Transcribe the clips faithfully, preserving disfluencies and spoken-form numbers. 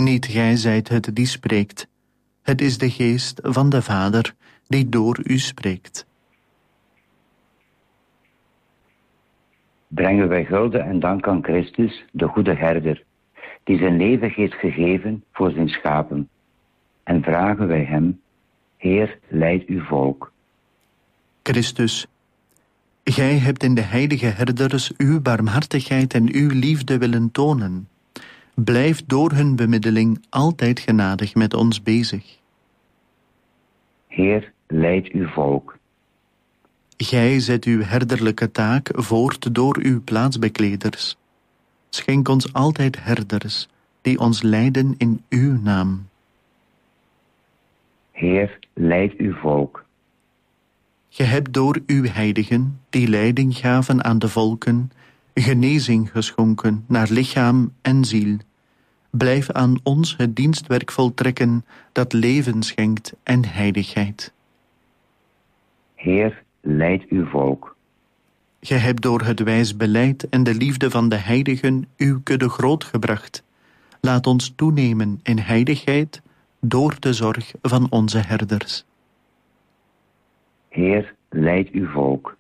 Niet gij zijt het die spreekt. Het is de geest van de Vader die door u spreekt. Brengen wij hulde en dank aan Christus, de goede herder, die zijn leven heeft gegeven voor zijn schapen. En vragen wij hem, Heer, leid uw volk. Christus, gij hebt in de heilige herders uw barmhartigheid en uw liefde willen tonen. Blijf door hun bemiddeling altijd genadig met ons bezig. Heer, leid uw volk. Gij zet uw herderlijke taak voort door uw plaatsbekleders. Schenk ons altijd herders, die ons leiden in uw naam. Heer, leid uw volk. Ge hebt door uw heiligen, die leiding gaven aan de volken, genezing geschonken naar lichaam en ziel. Blijf aan ons het dienstwerk voltrekken dat leven schenkt en heiligheid. Heer, leid uw volk. Gij hebt door het wijs beleid en de liefde van de heiligen uw kudde grootgebracht. Laat ons toenemen in heiligheid door de zorg van onze herders. Heer, leid uw volk.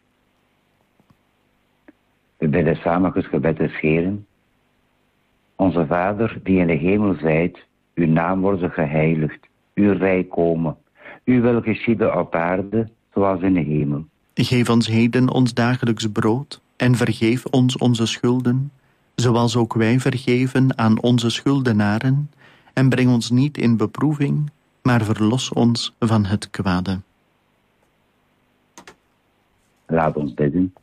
We bidden samen het gebed des Heeren. Onze Vader, die in de hemel zijt, uw naam worden geheiligd, uw rijk komen, uw wil geschieden op aarde, zoals in de hemel. Geef ons heden ons dagelijks brood en vergeef ons onze schulden, zoals ook wij vergeven aan onze schuldenaren, en breng ons niet in beproeving, maar verlos ons van het kwade. Laat ons bidden.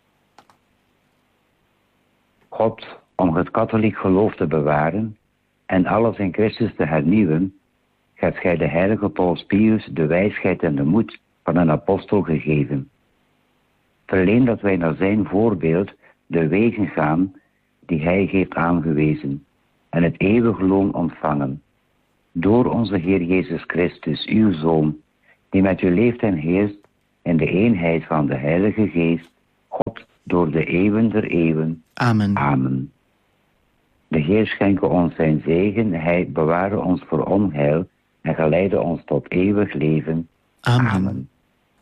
God, om het katholiek geloof te bewaren en alles in Christus te hernieuwen, hebt gij de heilige Paus Pius de wijsheid en de moed van een apostel gegeven. Verleen dat wij naar zijn voorbeeld de wegen gaan die hij heeft aangewezen en het eeuwige loon ontvangen. Door onze Heer Jezus Christus, uw Zoon, die met u leeft en heerst in de eenheid van de Heilige Geest, God, door de eeuwen der eeuwen. Amen. Amen. De Heer schenke ons zijn zegen, hij beware ons voor onheil en geleide ons tot eeuwig leven. Amen. Amen.